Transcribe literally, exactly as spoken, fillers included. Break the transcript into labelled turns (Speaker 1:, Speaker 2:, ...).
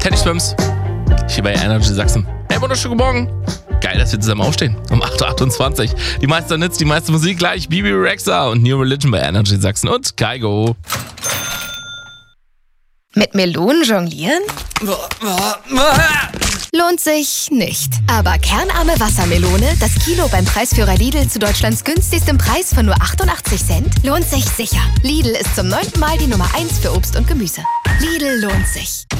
Speaker 1: Teddy Swims. Hier bei Energy Sachsen. Hey, wunderschönen guten Morgen. Geil, dass wir zusammen aufstehen. Um acht Uhr achtundzwanzig. Die meiste Hits, die meiste Musik gleich. Bibi Rexha und New Religion bei Energy Sachsen und Kaigo.
Speaker 2: Mit Melonen jonglieren? Lohnt sich nicht. Aber kernarme Wassermelone, das Kilo beim Preisführer Lidl zu Deutschlands günstigstem Preis von nur achtundachtzig Cent, lohnt sich sicher. Lidl ist zum neunten Mal die Nummer eins für Obst und Gemüse. Lidl lohnt sich.